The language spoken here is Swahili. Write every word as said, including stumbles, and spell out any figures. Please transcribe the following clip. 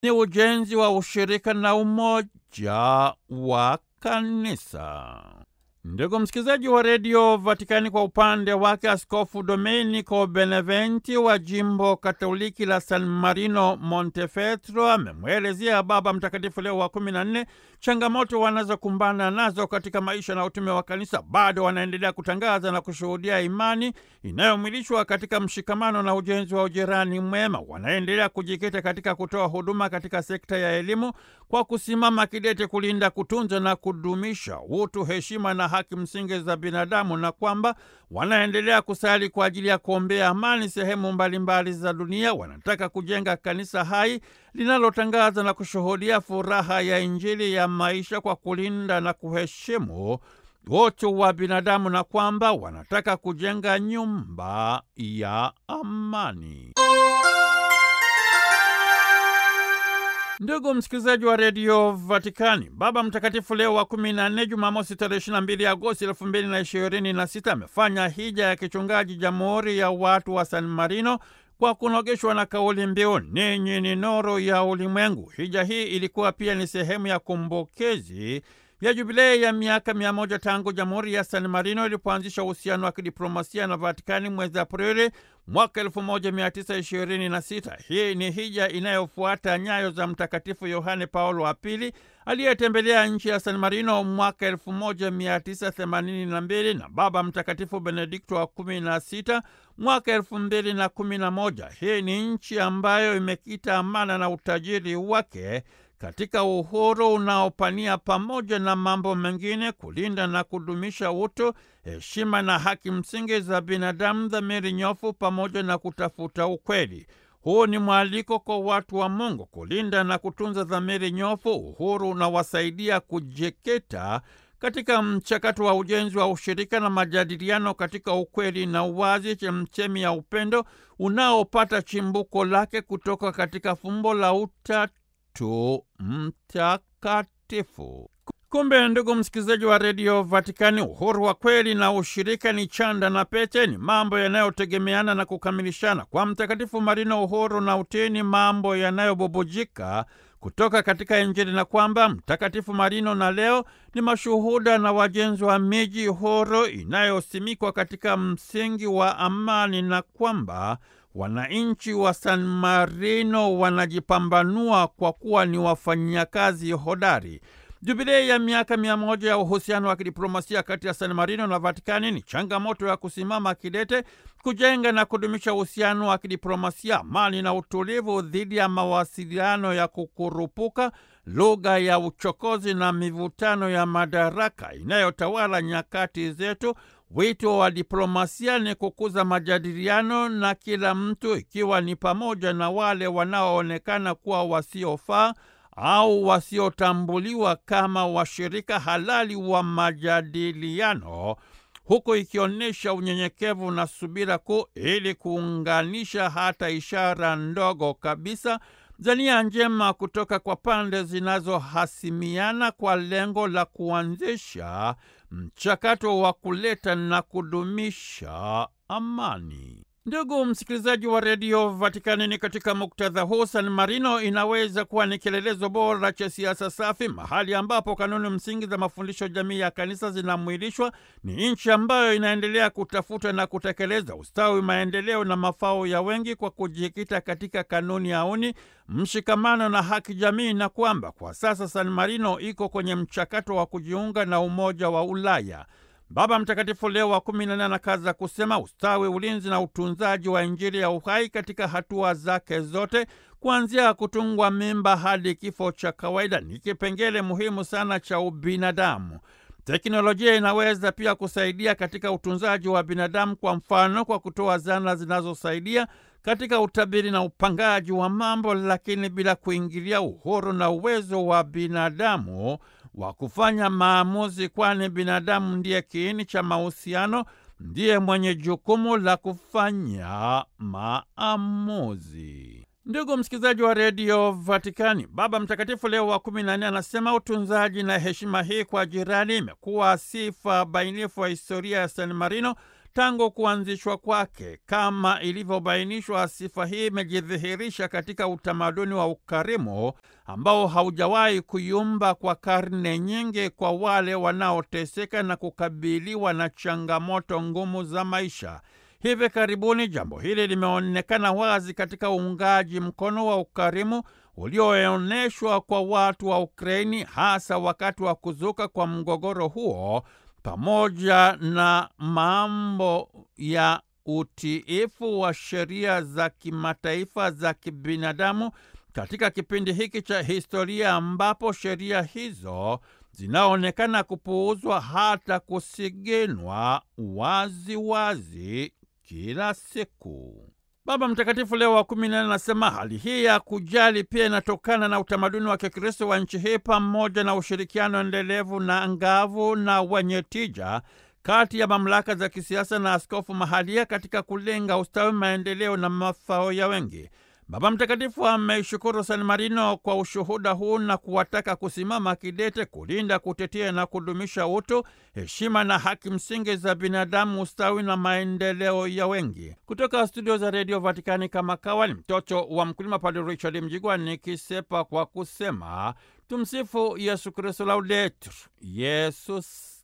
ni ujenzi wa ushirika na umoja wa kanisa. Ndugu msikilizaji wa redio Vatikani, kwa upande wake Askofu Domenico Beneventi wa jimbo Katoliki la San Marino Montefeltro amemwelezea Baba Mtakatifu Leo wa kumi na nne changamoto wanazokumbana nazo katika maisha na utume wa kanisa. Bado wanaendelea kutangaza na kushuhudia imani inayomwilishwa katika mshikamano na ujenzi wa ujirani mwema. Wanaendelea kujikita katika kutoa huduma katika sekta ya elimu kwa kusimama kidete kulinda, kutunza na kudumisha utu, heshima na haki msingi za binadamu, na kwamba wanaendelea kusali kwa ajili ya kuombea amani sehemu mbalimbali za dunia. Wanataka kujenga kanisa hai linalotangaza na kushuhudia furaha ya Injili ya maisha kwa kulinda na kuheshimu utu wa binadamu, na kwamba wanataka kujenga nyumba ya amani. Ndugu msikilizaji wa redio Vatikani, Baba Mtakatifu Leo wa kumi na nne, Jumamosi tarehe ishirini na mbili Agosti elfu mbili na ishirini na sita, amefanya hija ya kichungaji Jamhuri ya Watu wa San Marino kwa kunogeshwa na kauli mbiu ninyi ni nuru ya ulimwengu. Hija hii ilikuwa pia ni sehemu ya kumbukizi ya jubilei ya miaka mia moja tangu Jamhuri ya San Marino ilipoanzisha uhusiano wa kidiplomasia na Vatikani mwezi Aprili mwaka elfu moja mia tisa ishirini na sita. Hii ni hija inayofuata nyayo za Mtakatifu Yohane Paulo wa Pili aliyetembelea nchi ya San Marino mwaka elfu moja mia tisa themanini na mbili na Baba Mtakatifu Benedikto wa kumi na sita mwaka elfu mbili na kumi na moja. Hii ni nchi ambayo imekita amana na utajiri wake katika uhuru unaopania pamoja na mambo mengine kulinda na kudumisha utu, heshima na haki msingi za binadamu, dhamiri nyofu pamoja na kutafuta ukweli. Huu ni mwaliko kwa watu wa Mungu kulinda na kutunza dhamiri nyofu. Uhuru unawasaidia kujikita katika mchakato wa ujenzi wa ushirika na majadiliano katika ukweli na uwazi, chemchemi ya upendo unaopata chimbuko lake kutoka katika fumbo la utatu tu mtakatifu. Kumbe ndugu msikilizaji wa redio Vatikani, uhuru wa kweli na ushirika ni chanda na pete, ni mambo yanayotegemeana na kukamilishana. Kwa Mtakatifu Marino, uhuru na utii ni mambo yanayobubujika kutoka katika Injili, na kwamba Mtakatifu Marino na leo ni mashuhuda na wajenzi wa miji huru inayosimikwa katika msingi wa amani, na kwamba wananchi wa San Marino wanajipambanua kwa kuwa ni wafanyakazi hodari. Jubilei ya miaka mia moja ya uhusiano wa kidiplomasia kati ya San Marino na Vatikani ni changamoto ya kusimama kidete kujenga na kudumisha uhusiano wa kidiplomasia, amani na utulivu dhidi ya mawasiliano ya kukurupuka, lugha ya uchokozi na mivutano ya madaraka inayotawala nyakati zetu. Wito wa diplomasia ni kukuza majadiliano na kila mtu, ikiwa ni pamoja na wale wanaoonekana kuwa wasiofaa au wasiotambuliwa kama washirika halali wa majadiliano, huku ikionyesha unyenyekevu na subira kuu ili kuunganisha hata ishara ndogo kabisa za nia njema kutoka kwa pande zinazohasimiana kwa lengo la kuanzisha mchakato wa kuleta na kudumisha amani. Ndugu msikilizaji wa redio Vatikani, ni katika muktadha huu San Marino inaweza kuwa ni kielelezo bora cha siasa safi, mahali ambapo kanuni msingi za mafundisho jamii ya kanisa zinamwilishwa. Ni nchi ambayo inaendelea kutafuta na kutekeleza ustawi, maendeleo na mafao ya wengi kwa kujikita katika kanuni auni, mshikamano na haki jamii, na kwamba kwa sasa San Marino iko kwenye mchakato wa kujiunga na Umoja wa Ulaya. Baba Mtakatifu Leo wa kumi na nne anakaza kusema ustawi, ulinzi na utunzaji wa Injili ya uhai katika hatua zake zote, kuanzia kutungwa mimba hadi kifo cha kawaida, ni kipengele muhimu sana cha ubinadamu. Teknolojia inaweza pia kusaidia katika utunzaji wa binadamu, kwa mfano kwa kutoa zana zinazosaidia katika utabiri na upangaji wa mambo, lakini bila kuingilia uhuru na uwezo wa binadamu wa kufanya maamuzi, kwani binadamu ndiye kiini cha mahusiano, ndiye mwenye jukumu la kufanya maamuzi. Ndugu msikilizaji wa redio Vatikani, Baba Mtakatifu Leo wa kumi na nne anasema utunzaji na heshima hii kwa jirani imekuwa sifa bainifu wa historia ya San Marino tangu kuanzishwa kwake. Kama ilivyobainishwa, sifa hii imejidhihirisha katika utamaduni wa ukarimu ambao haujawahi kuyumba kwa karne nyingi kwa wale wanaoteseka na kukabiliwa na changamoto ngumu za maisha. Hivi karibuni jambo hili limeonekana wazi katika uungaji mkono wa ukarimu ulioonyeshwa kwa watu wa Ukraini, hasa wakati wa kuzuka kwa mgogoro huo, pamoja na mambo ya utiifu wa sheria za kimataifa za kibinadamu katika kipindi hiki cha historia ambapo sheria hizo zinaonekana kupuuzwa hata kusiginwa wazi wazi kila siku. Baba Mtakatifu Leo wa kumi na nne anasema hali hii ya kujali pia inatokana na utamaduni wa Kikristo wa nchi hii pamoja na ushirikiano endelevu na angavu na wenye tija kati ya mamlaka za kisiasa na askofu mahalia katika kulenga ustawi, maendeleo na mafao ya wengi. Baba Mtakatifu ameishukuru San Marino kwa ushuhuda huu na kuwataka kusimama kidete kulinda, kutetea na kudumisha utu, heshima na haki msingi za binadamu, ustawi na maendeleo ya wengi. Kutoka studio za Radio Vatikani kama kawa ni mtoto wa mkulima, Padre Richard Mjigwa nikisepa kwa kusema tumsifu Yesu Kristo, Laudetur Yesus